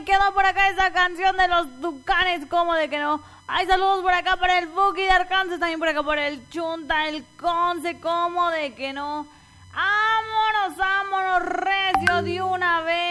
me quedó por acá esa canción de los Tucanes, ¿cómo de que no? Hay saludos por acá para el Buki de Arkansas, también por acá por el Chunta, el Conce, ¿cómo de que no? Vámonos, vámonos, recio de una vez.